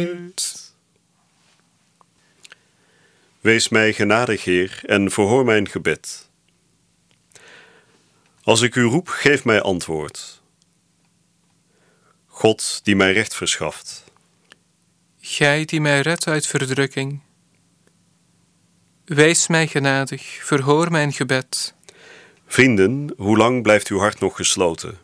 uit. Wees mij genadig, Heer, en verhoor mijn gebed. Als ik u roep, geef mij antwoord. God, die mij recht verschaft. Gij die mij redt uit verdrukking. Wees mij genadig, verhoor mijn gebed. Vrienden, hoe lang blijft uw hart nog gesloten?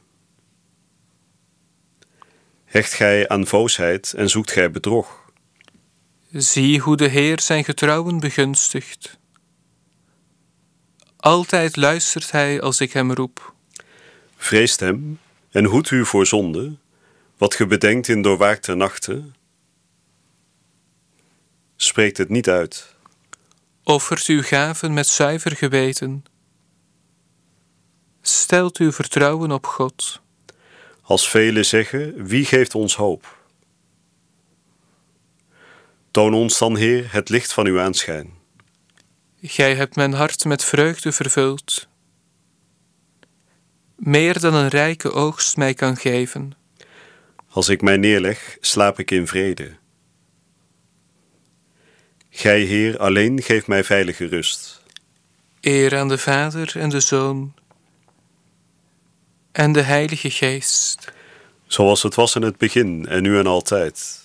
Hecht gij aan voosheid en zoekt gij bedrog? Zie hoe de Heer zijn getrouwen begunstigt. Altijd luistert hij als ik hem roep. Vreest hem en hoedt u voor zonde, wat ge bedenkt in doorwaakte nachten. Spreekt het niet uit. Offert uw gaven met zuiver geweten. Stelt uw vertrouwen op God. Als velen zeggen, wie geeft ons hoop? Toon ons dan, Heer, het licht van uw aanschijn. Gij hebt mijn hart met vreugde vervuld. Meer dan een rijke oogst mij kan geven. Als ik mij neerleg, slaap ik in vrede. Gij, Heer, alleen geeft mij veilige rust. Eer aan de Vader en de Zoon en de Heilige Geest. Zoals het was in het begin en nu en altijd.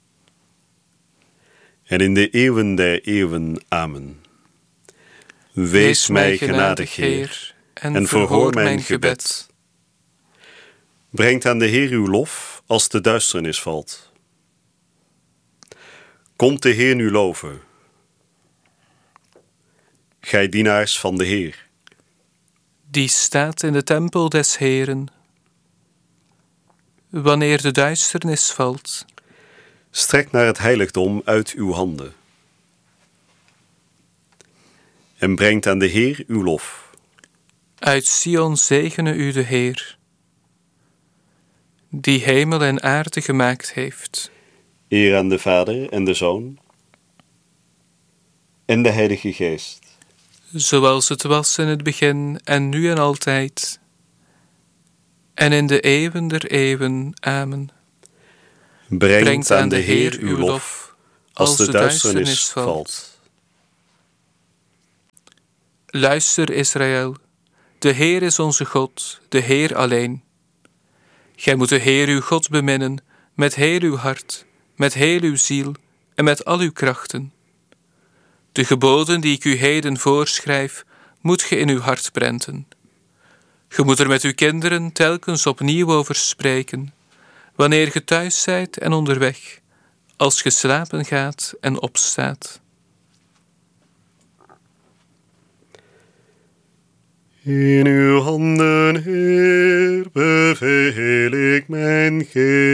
En in de eeuwen der eeuwen. Amen. Wees mij genadig, Heer, en verhoor mijn gebed. Brengt aan de Heer uw lof als de duisternis valt. Komt de Heer nu loven. Gij dienaars van de Heer. Die staat in de tempel des Heeren. Wanneer de duisternis valt. Strek naar het heiligdom uit uw handen. En brengt aan de Heer uw lof. Uit Sion zegene u de Heer, die hemel en aarde gemaakt heeft. Eer aan de Vader en de Zoon en de Heilige Geest. Zoals het was in het begin en nu en altijd. En in de eeuwen der eeuwen. Amen. Brengt aan de Heer uw lof, als de duisternis valt. Luister, Israël, de Heer is onze God, de Heer alleen. Gij moet de Heer uw God beminnen, met heel uw hart, met heel uw ziel en met al uw krachten. De geboden die ik u heden voorschrijf, moet ge in uw hart prenten. Ge moet er met uw kinderen telkens opnieuw over spreken, wanneer ge thuis zijt en onderweg, als ge slapen gaat en opstaat. In uw handen, Heer, beveel ik mijn geest.